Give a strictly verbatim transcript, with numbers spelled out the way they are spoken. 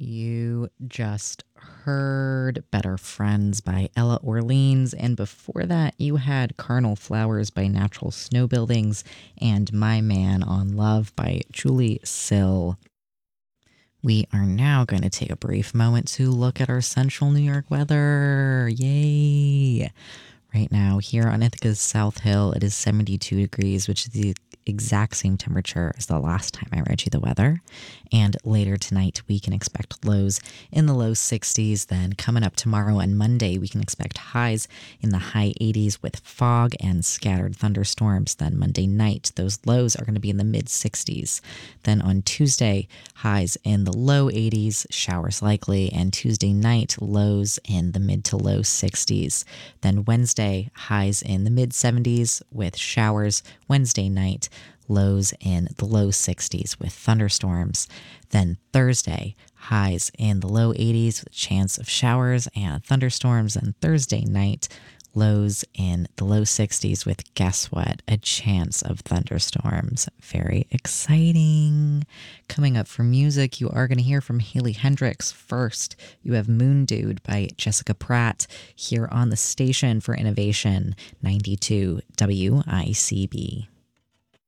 You just heard Better Friends by Ella Orleans, and before that, you had Carnal Flowers by Natural Snow Buildings and My Man on Love by Julie Sill. We are now going to take a brief moment to look at our central New York weather. Yay! Right now, here on Ithaca's South Hill, it is seventy-two degrees, which is the exact same temperature as the last time I read you the weather. And later tonight, we can expect lows in the low sixties. Then coming up tomorrow and Monday, we can expect highs in the high eighties with fog and scattered thunderstorms. Then Monday night, those lows are going to be in the mid sixties. Then on Tuesday, highs in the low eighties, showers likely, and Tuesday night, lows in the mid to low sixties. Then Wednesday, highs in the mid seventies with showers. Wednesday night, lows in the low sixties with thunderstorms. Then Thursday, highs in the low eighties with a chance of showers and thunderstorms. And Thursday night, lows in the low sixties with, guess what, a chance of thunderstorms. Very exciting. Coming up for music, you are going to hear from Haley Hendricks. First, you have Moon Dude by Jessica Pratt here on the Station for Innovation, ninety-two W I C B.